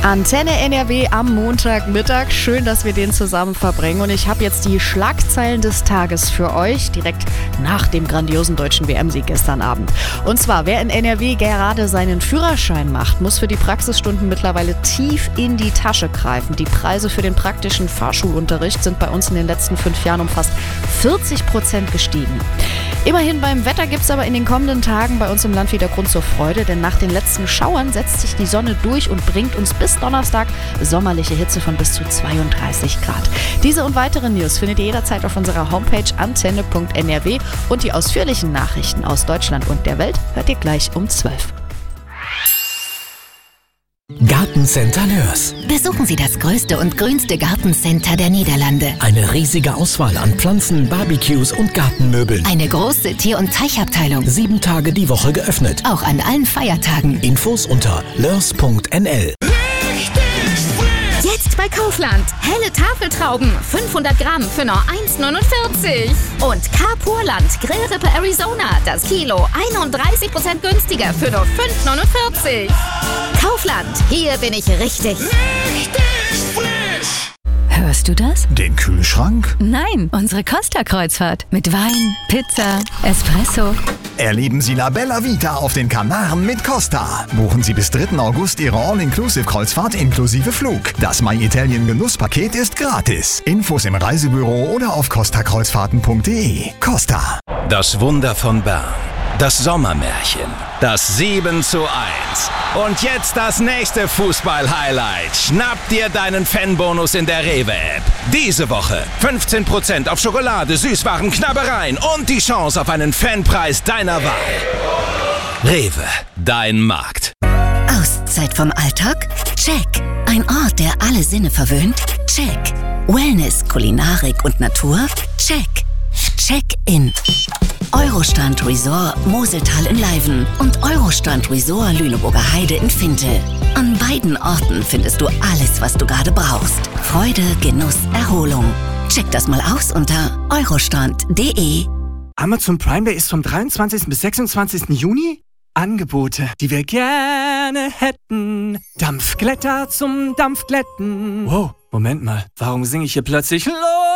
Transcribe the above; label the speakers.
Speaker 1: Antenne NRW am Montagmittag. Schön, dass wir den zusammen verbringen. Und ich habe jetzt die Schlagzeilen des Tages für euch, direkt nach dem grandiosen deutschen WM-Sieg gestern Abend. Und zwar, wer in NRW gerade seinen Führerschein macht, muss für die Praxisstunden mittlerweile tief in die Tasche greifen. Die Preise für den praktischen Fahrschulunterricht sind bei uns in den letzten 5 Jahren um fast 40% gestiegen. Immerhin beim Wetter gibt es aber in den kommenden Tagen bei uns im Land wieder Grund zur Freude, denn nach den letzten Schauern setzt sich die Sonne durch und bringt uns bis Donnerstag sommerliche Hitze von bis zu 32 Grad. Diese und weitere News findet ihr jederzeit auf unserer Homepage antenne.nrw und die ausführlichen Nachrichten aus Deutschland und der Welt hört ihr gleich um 12.
Speaker 2: Gartencenter Lörs.
Speaker 3: Besuchen Sie das größte und grünste Gartencenter der Niederlande.
Speaker 2: Eine riesige Auswahl an Pflanzen, Barbecues und Gartenmöbeln.
Speaker 3: Eine große Tier- und Teichabteilung.
Speaker 2: 7 Tage die Woche geöffnet.
Speaker 3: Auch an allen Feiertagen.
Speaker 2: Infos unter lörs.nl.
Speaker 4: Jetzt bei Kaufland. Helle Tafeltrauben, 500 Gramm für nur 1,49. Und Carpurland Grillrippe Arizona, das Kilo 31% günstiger für nur 5,49. Kaufland, hier bin ich richtig.
Speaker 3: Hörst du das?
Speaker 5: Den Kühlschrank?
Speaker 3: Nein, unsere Costa-Kreuzfahrt. Mit Wein, Pizza, Espresso.
Speaker 5: Erleben Sie La Bella Vita auf den Kanaren mit Costa. Buchen Sie bis 3. August Ihre All-Inclusive-Kreuzfahrt inklusive Flug. Das My Italien Genusspaket ist gratis. Infos im Reisebüro oder auf costakreuzfahrten.de. Costa.
Speaker 6: Das Wunder von Bern. Das Sommermärchen. Das 7:1. Und jetzt das nächste Fußball-Highlight. Schnapp dir deinen Fanbonus in der Rewe-App. Diese Woche 15% auf Schokolade, Süßwaren, Knabbereien und die Chance auf einen Fanpreis deiner Wahl. Rewe, dein Markt.
Speaker 3: Auszeit vom Alltag? Check. Ein Ort, der alle Sinne verwöhnt? Check. Wellness, Kulinarik und Natur? Check. Check-in. Eurostrand Resort Moseltal in Leiven und Eurostrand Resort Lüneburger Heide in Finte. An beiden Orten findest du alles, was du gerade brauchst. Freude, Genuss, Erholung. Check das mal aus unter eurostrand.de.
Speaker 7: Amazon Prime Day ist vom 23. bis 26. Juni. Angebote, die wir gerne hätten. Dampfglätter zum Dampfglätten. Wow, Moment mal, warum singe ich hier plötzlich